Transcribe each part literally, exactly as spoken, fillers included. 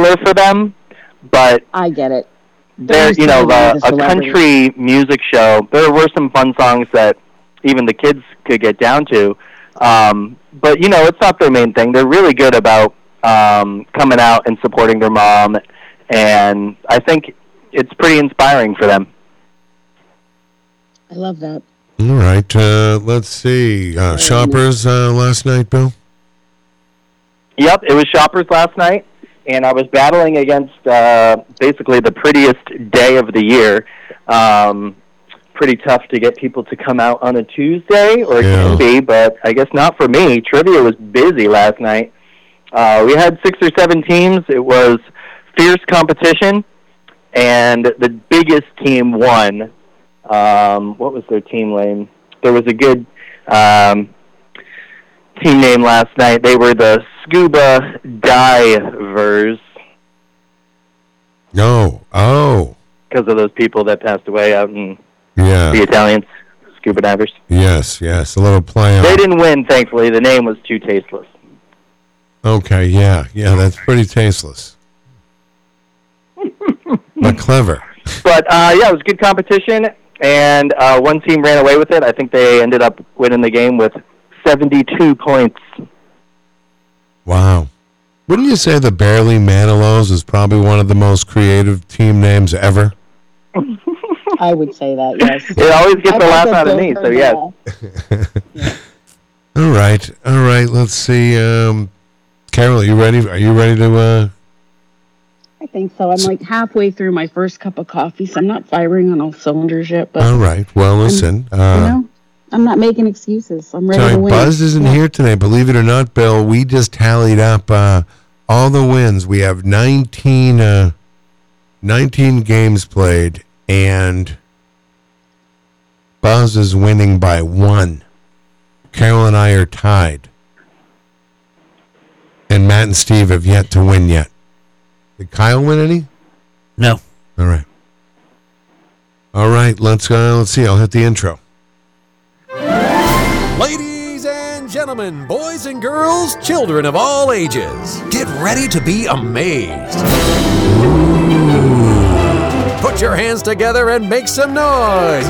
popular for them, but I get it. There, you know, the, a country music show. There were some fun songs that even the kids could get down to, um, but you know, it's not their main thing. They're really good about um, coming out and supporting their mom, and I think it's pretty inspiring for them. I love that. All right, uh, let's see. Uh, Shoppers uh, last night, Bill? Yep, it was Shoppers last night, and I was battling against uh, basically the prettiest day of the year. Um, pretty tough to get people to come out on a Tuesday, or it Yeah. can be, but I guess not for me. Trivia was busy last night. Uh, we had six or seven teams. It was fierce competition, and the biggest team won. Um, what was their team name? There was a good um, team name last night. They were the Scuba Divers. No. Oh. Because of those people that passed away out in Yeah. the Italians, Scuba Divers. Yes, yes. A little play on. They didn't win, thankfully. The name was too tasteless. Okay, yeah. Yeah, that's pretty tasteless. But clever. But, uh, yeah, it was good competition, and uh, one team ran away with it. I think they ended up winning the game with seventy-two points. Wow. Wouldn't you say the Barely Manilows is probably one of the most creative team names ever? I would say that, yes. It always gets I a laugh like out of that me, Bill so heard yes. that. All right. All right. Let's see. Um, Carol, are you ready? Are you ready to... Uh... I think so. I'm like halfway through my first cup of coffee, so I'm not firing on all cylinders yet. But All right. Well, listen. I'm, uh, you know, I'm not making excuses. I'm ready sorry, to win. Buzz isn't Yeah. here today. Believe it or not, Bill, we just tallied up uh, all the wins. We have nineteen, uh, nineteen games played, and Buzz is winning by one. Carol and I are tied. And Matt and Steve have yet to win yet. Did Kyle win any? No. All right. All right, let's uh, let's see. I'll hit the intro. Ladies and gentlemen, boys and girls, children of all ages, get ready to be amazed. Put your hands together and make some noise.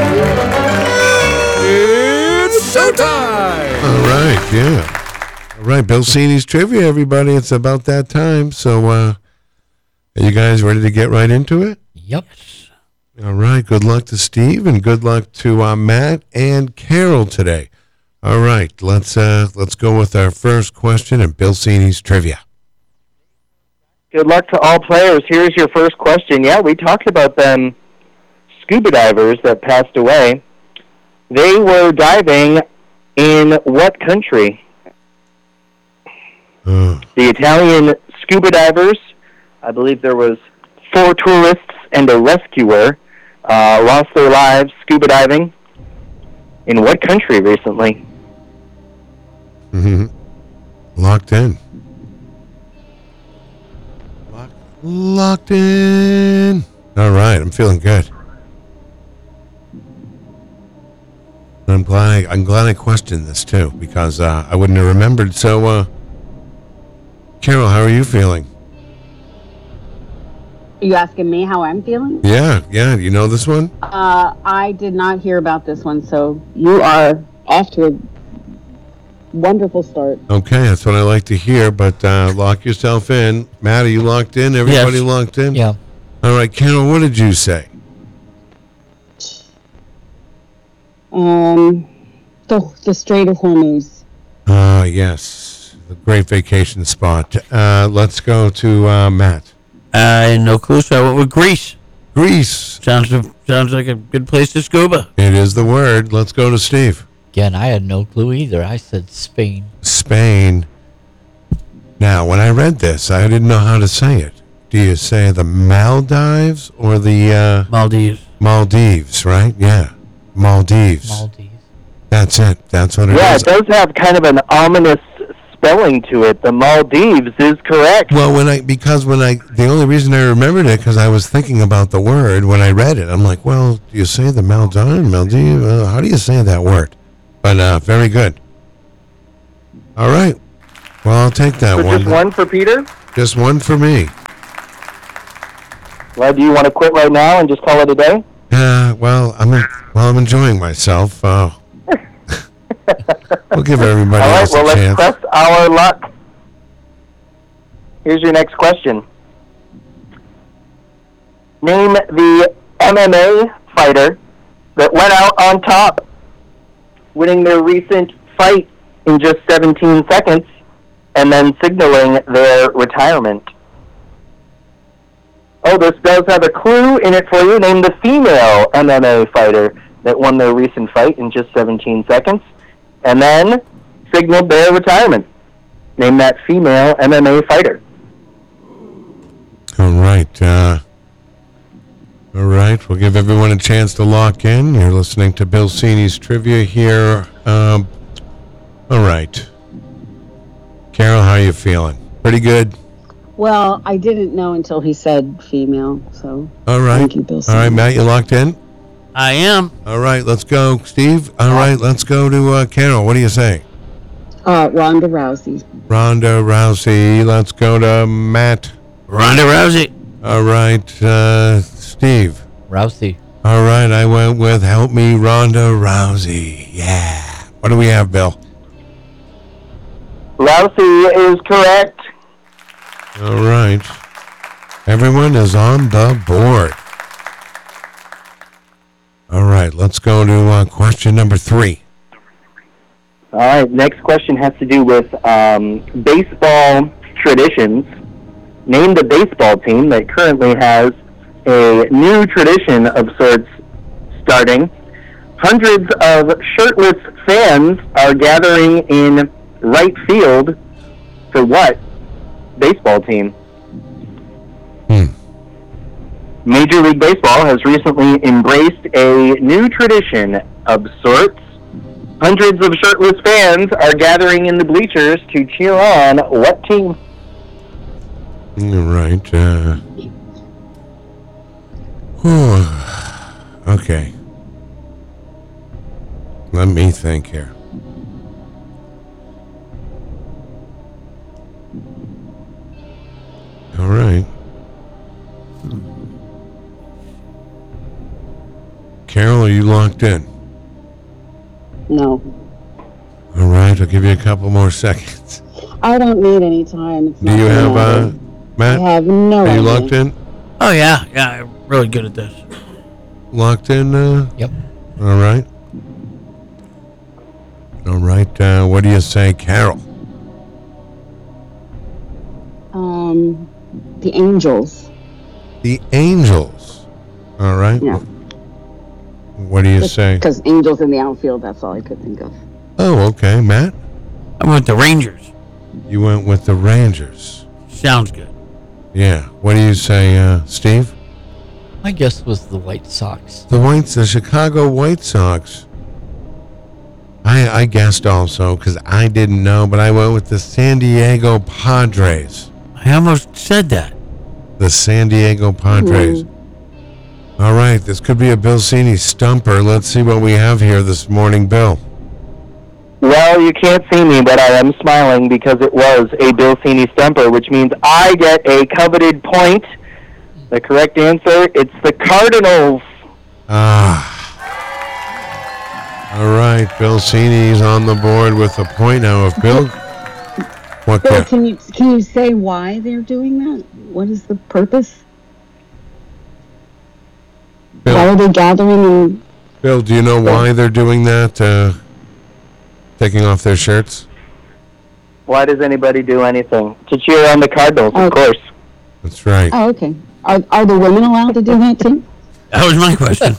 It's showtime! All right, yeah. All right, Bill Cini's Trivia, everybody. It's about that time. So, uh, are you guys ready to get right into it? Yep. All right, good luck to Steve and good luck to uh, Matt and Carol today. All right, let's uh, let's go with our first question in Bill Cini's Trivia. Good luck to all players. Here's your first question. Yeah, we talked about them scuba divers that passed away. They were diving in what country? Uh, The Italian scuba divers, I believe there was four tourists and a rescuer, uh, lost their lives scuba diving. In what country recently? mm-hmm. Locked in. Lock, locked in. All right, I'm feeling good. I'm glad I, I'm glad I questioned this too because uh, I wouldn't have remembered. So, uh, Carol, how are you feeling? Are you asking me how I'm feeling? Yeah, yeah. You know this one? Uh, I did not hear about this one, so you are off to a wonderful start. Okay, that's what I like to hear. But uh, lock yourself in. Matt, are you locked in? Everybody Yes. locked in? Yeah. All right, Carol, what did you say? Um, the the Strait of Hormuz. Ah, uh, yes. The great vacation spot. Uh, let's go to uh, Matt. Uh, no clue, so I went with Greece. Greece. Sounds sounds like a good place to scuba. It is the word. Let's go to Steve. Again, I had no clue either. I said Spain. Spain. Now, when I read this, I didn't know how to say it. Do you say the Maldives or the uh, Maldives? Maldives, right? Yeah. Maldives. Maldives. That's it. That's what it Yeah, is. it does have kind of an ominous spelling to it. The Maldives is correct. Well, when I because when I the only reason I remembered it because I was thinking about the word when I read it. I'm like, well, do you say the Maldives? Maldives? Uh, how do you say that word? But uh, very good. All right. Well, I'll take that So one. just one for Peter? Just one for me. Well, do you want to quit right now and just call it a day? Uh, well, I'm en- well, I'm enjoying myself. Uh, we'll give everybody All right, else well, a let's chance. press our luck. Here's your next question. Name the M M A fighter that went out on top, winning their recent fight in just seventeen seconds, and then signaling their retirement. Oh, this does have a clue in it for you. Name the female M M A fighter that won their recent fight in just seventeen seconds, and then signaled their retirement. Name that female M M A fighter. All right. Uh, all right. We'll give everyone a chance to lock in. You're listening to Bill Cini's Trivia here. Um, all right. Carol, how are you feeling? Pretty good? Well, I didn't know until he said female, so All right. thank you, Bill. All right, Matt, you locked in? I am. All right, let's go. Steve? All right, let's go to uh, Carol. What do you say? Uh, Ronda Rousey. Ronda Rousey. Let's go to Matt. Ronda Rousey. All right, uh, Steve. Rousey. All right, I went with help me, Ronda Rousey. Yeah. What do we have, Bill? Rousey is correct. All right. Everyone is on the board. All right, let's go to uh, question number three. All right, next question has to do with um, baseball traditions. Name the baseball team that currently has a new tradition of sorts starting. Hundreds of shirtless fans are gathering in right field for what baseball team? Hmm. Major League Baseball has recently embraced a new tradition of sorts. Hundreds of shirtless fans are gathering in the bleachers to cheer on what team? All right. Uh, whew. Okay. Let me think here. All right. Carol, are you locked in? No, All right, I'll give you a couple more seconds. I don't need any time. It's Do not you gonna have, matter. uh, Matt? I have no Are you idea. locked in? Oh, yeah. Yeah, I'm really good at this. Locked in? Uh, Yep. all right. All right, uh, what do you say, Carol? Um, the Angels. The Angels. All right. Yeah. What do you say? Because Angels in the outfield, that's all I could think of. Oh, okay. Matt, I went with the Rangers. you went with the Rangers. Sounds good. Yeah. What do you say, uh, Steve? My guess was the White Sox. The Whites, the Chicago White Sox. I I guessed also because I didn't know, but I went with the San Diego Padres. I almost said that. The San Diego Padres. All right, this could be a Bill Cini stumper. Let's see what we have here this morning, Bill. Well, you can't see me, but I am smiling because it was a Bill Cini stumper, which means I get a coveted point. The correct answer, it's the Cardinals. Ah. All right, Bill Cini's on the board with a point now. If Bill, what? Bill, Ca- can you can you say why they're doing that? What is the purpose? Why Bill, are they gathering in? Bill, do you know why they're doing that? Uh, taking off their shirts? Why does anybody do anything? To cheer on the Cardinals, Oh. of course. That's right. Oh, okay. Are are the women allowed to do that too? That was my question.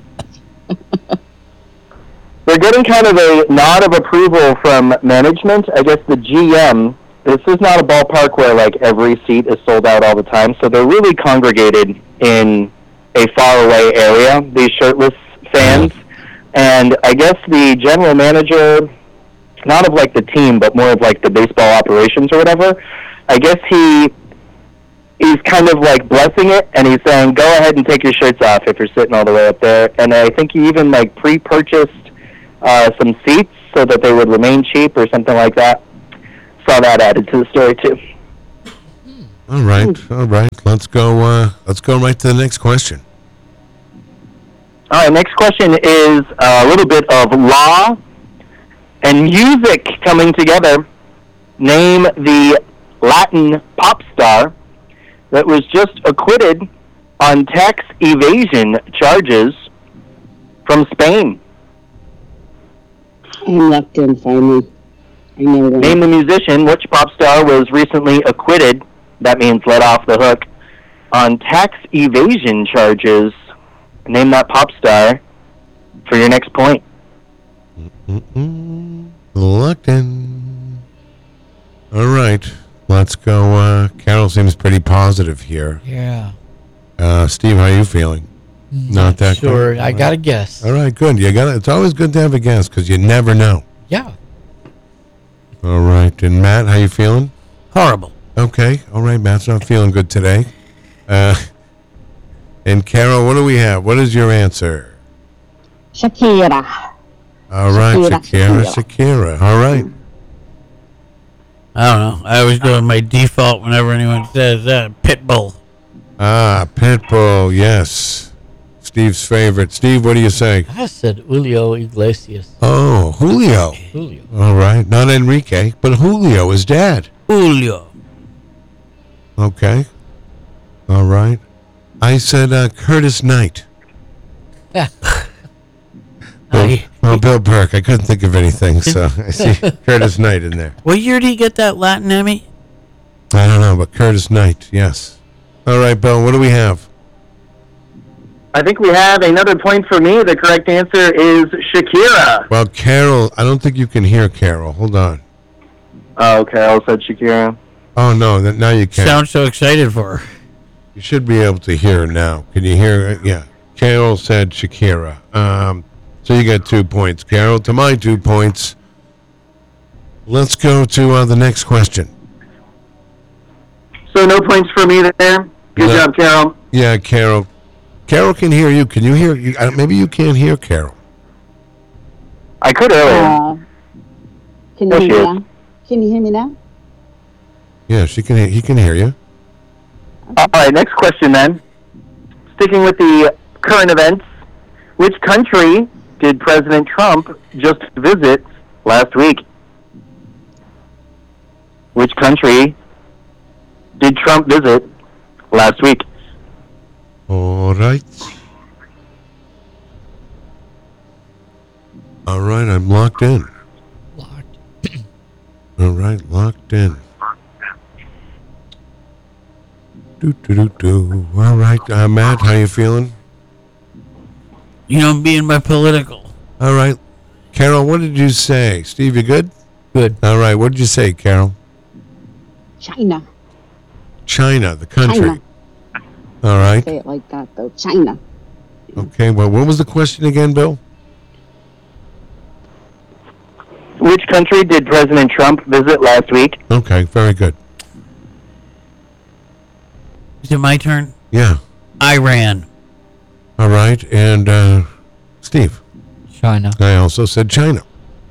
They're getting kind of a nod of approval from management. I guess the G M, this is not a ballpark where like every seat is sold out all the time, so they're really congregated in a faraway area, these shirtless fans. And I guess the general manager, not of like the team, but more of like the baseball operations or whatever, I guess he he's kind of like blessing it, and he's saying, go ahead and take your shirts off if you're sitting all the way up there. And I think he even like pre-purchased uh, some seats so that they would remain cheap or something like that. Saw that added to the story too. All right, all right. Let's go. Uh, let's go right to the next question. All right, next question is a little bit of law and music coming together. Name the Latin pop star that was just acquitted on tax evasion charges from Spain. I'm locked in finally. I know that. Name the musician. Which pop star was recently acquitted, that means let off the hook, on tax evasion charges? Name that pop star for your next point. Mm-mm. Locked in. All right, let's go. Uh, Carol seems pretty positive here. Yeah. Uh, Steve, how are you feeling? Not that Sure. good? I got a guess. All right, good. You got. It's always good to have a guess because you never know. Yeah. All right, and Matt, how you feeling? Horrible. Okay. All right, Matt's not feeling good today. Uh, and Carol, what do we have? What is your answer? Shakira. All right, Shakira, Shakira, Shakira. All right. I don't know. I always go with my default whenever anyone says uh, Pitbull. Ah, Pitbull, yes. Steve's favorite. Steve, what do you say? I said Julio Iglesias. Oh, Julio. Julio. All right, not Enrique, but Julio, his dad. Julio. Okay. All right. I said uh, Curtis Knight. Yeah. Bill, I- well, Bill Burke. I couldn't think of anything, so I see Curtis Knight in there. What year did he get that Latin Emmy? I don't know, but Curtis Knight, yes. All right, Bill, what do we have? I think we have another point for me. The correct answer is Shakira. Well, Carol, I don't think you can hear Carol. Hold on. Oh, Carol said Shakira. Oh, no, that, now you can. Sounds so excited for her. You should be able to hear her now. Can you hear it? Yeah. Carol said Shakira. Um, so you got two points, Carol. To my two points. Let's go to uh, the next question. So no points for me there. Good No. job, Carol. Yeah, Carol. Carol can hear you. Can you hear? You, uh, maybe you can't hear Carol. I could earlier. Uh, can you There hear she me is. now? Can you hear me now? Yeah, she can. Hear, he can hear you. All right, next question then. Sticking with the current events, which country did President Trump just visit last week? Which country did Trump visit last week? All right. All right, I'm locked in. Locked. All right, locked in. Do do do do. All right, uh, Matt, how you feeling? You know, being my political. All right, Carol, what did you say? Steve, you good? Good. All right, what did you say, Carol? China. China, the country. China. All right. Say it like that, though. China. Okay. Well, what was the question again, Bill? Which country did President Trump visit last week? Okay. Very good. Is it my turn? Yeah. Iran. All right. And uh, Steve, China. I also said China.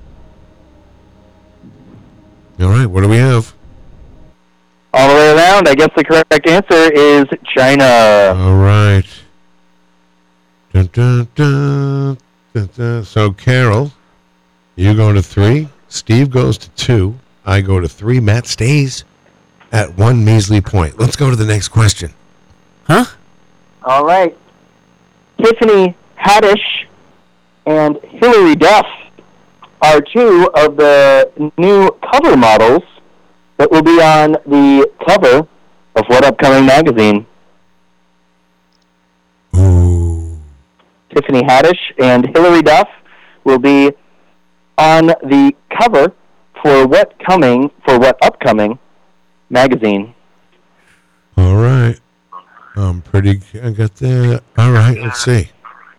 All right. What do we have? All the way around, I guess the correct answer is China. All right. Dun, dun, dun, dun, dun. So, Carol, you go to three. Steve goes to two. I go to three. Matt stays at one measly point. Let's go to the next question. Huh? All right. Tiffany Haddish and Hillary Duff are two of the new cover models that will be on the cover of what upcoming magazine? Ooh. Tiffany Haddish and Hillary Duff will be on the cover for what coming for what upcoming magazine? All right. I'm pretty. I got that. All right. Let's see.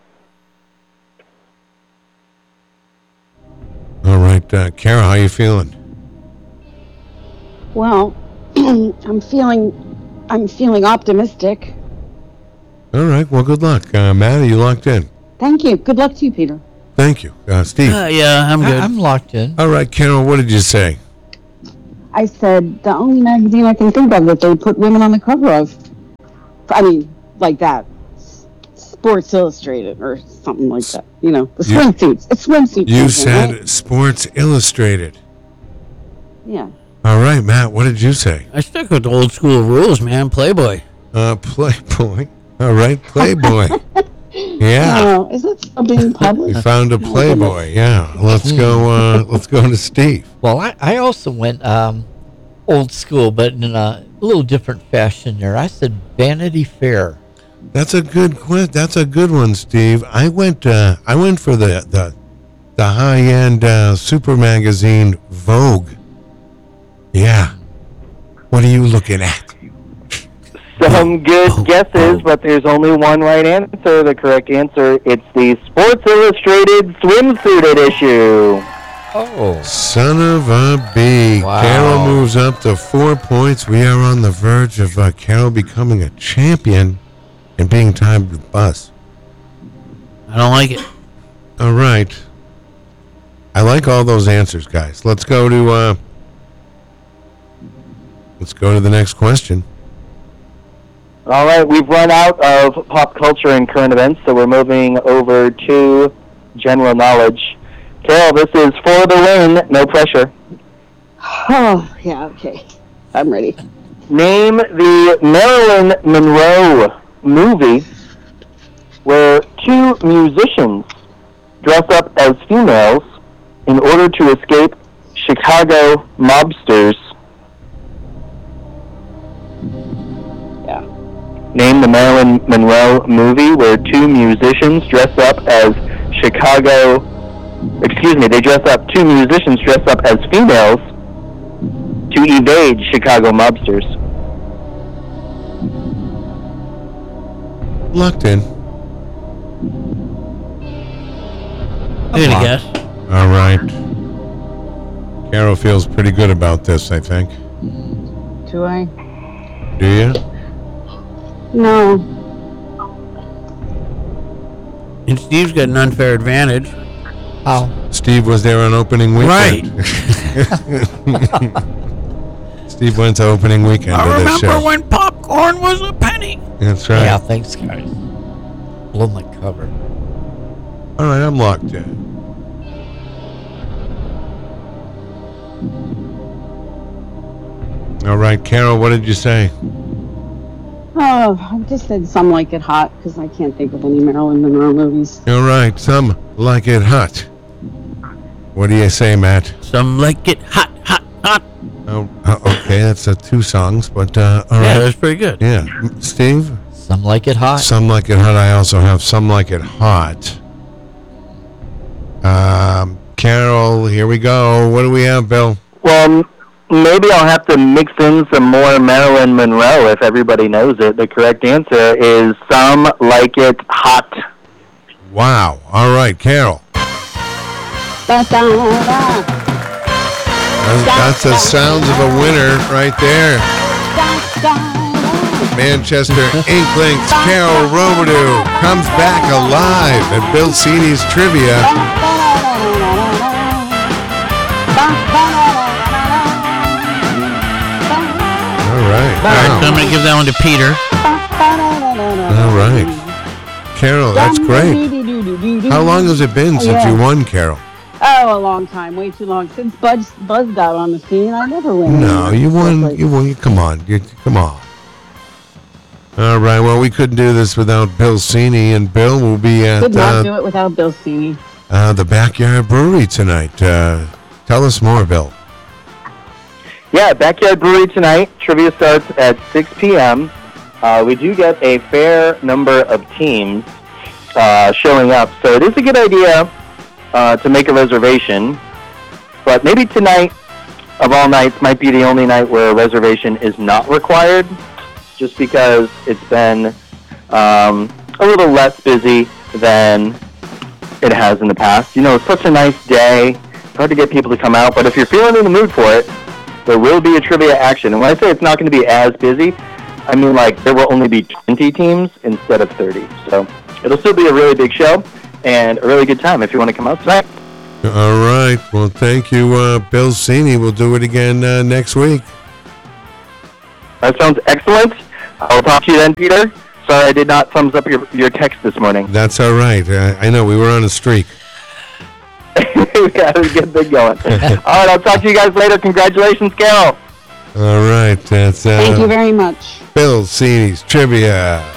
All right, uh, Carol, how you feeling? Well, I'm feeling, I'm feeling optimistic. All right. Well, good luck, uh, Matt. Are you locked in? Thank you. Good luck to you, Peter. Thank you, uh, Steve. Uh, yeah, I'm I- good. I'm locked in. All right, Carol. What did you say? I said the only magazine I can think of that they put women on the cover of. I mean, like that. Sports Illustrated or something like that. You know, the You- swimsuits. It's swimsuits. You magazine, said right? Sports Illustrated. Yeah. All right, Matt, what did you say? I stuck with the old school rules, man. Playboy. Uh, Playboy. All right, Playboy. Yeah. Oh, is it still being We published? found a Playboy. Yeah. Let's go. Uh, let's go to Steve. Well, I, I also went um, old school, but in a little different fashion there. I said Vanity Fair. That's a good quiz. That's a good one, Steve. I went. Uh, I went for the the, the high end uh, super magazine Vogue. Yeah. What are you looking at? Some good Oh, guesses, oh. but there's only one right answer. The correct answer, it's the Sports Illustrated swimsuit issue. Oh. Son of a bee. Wow. Carol moves up to four points. We are on the verge of uh, Carol becoming a champion and being tied with Buzz. I don't like it. All right. I like all those answers, guys. Let's go to uh, let's go to the next question. All right, we've run out of pop culture and current events, so we're moving over to general knowledge. Carol, this is for the win, no pressure. Oh, yeah, okay. I'm ready. Name the Marilyn Monroe movie where two musicians dress up as females in order to escape Chicago mobsters. Yeah. Name the Marilyn Monroe movie where two musicians dress up as Chicago, excuse me, they dress up, two musicians dress up as females to evade Chicago mobsters. Locked in. Good guess. All right. Carol feels pretty good about this, I think. Do I? Do you? No. And Steve's got an unfair advantage. How? Steve was there on opening weekend. Steve went to opening weekend I of this remember show. when popcorn was a penny. That's right. Yeah, thanks, guys. Blow my cover. All right, I'm locked in. All right, Carol, what did you say? Oh, I just said Some Like It Hot because I can't think of any Marilyn Monroe movies. All right, some like it hot. What do you say, Matt? Some like it hot, hot, hot. Oh, uh, okay, that's uh, two songs, but uh, all Yeah, right. that's pretty good. Yeah, M- Steve? Some like it hot. Some like it hot. I also have some like it hot. Um, Carol, here we go. What do we have, Bill? Well, m- maybe I'll have to mix in some more Marilyn Monroe if everybody knows it. The correct answer is Some Like It Hot. Wow. All right, Carol. Da, da, da, That's, that's the sounds of a winner right there. da, da. Manchester Inklings Carol Robidoux comes back alive at Bill Cini's Trivia. All right. All right, so Wow. I'm going to give that one to Peter. All right. Carol, that's great. How long has it been Oh, since yeah. you won, Carol? Oh, a long time, way too long. Since Buzz, Buzz got on the scene, I never win. No, you won. You won. Come on. You, come on. All right. Well, we couldn't do this without Bill Cini, and Bill will be at Could not do uh, it without Bill Cini. uh, the Backyard Brewery tonight. Uh, tell us more, Bill. Yeah, Backyard Brewery tonight. Trivia starts at six p.m. Uh, we do get a fair number of teams uh, showing up, so it is a good idea uh, to make a reservation. But maybe tonight, of all nights, might be the only night where a reservation is not required, just because it's been um, a little less busy than it has in the past. You know, it's such a nice day. It's hard to get people to come out, but if you're feeling in the mood for it, there will be a trivia action. And when I say it's not going to be as busy, I mean like there will only be twenty teams instead of thirty. So it'll still be a really big show and a really good time if you want to come out tonight. All right. Well, thank you, uh, Bill Cini. We'll do it again uh, next week. That sounds excellent. I'll talk to you then, Peter. Sorry I did not thumbs up your, your text this morning. That's all right. Uh, I know. We were on a streak. Yeah, it was a good thing going. All right, I'll talk to you guys later. Congratulations, Carol. All right. That's, uh, Thank you very much. Bill Cini's Trivia.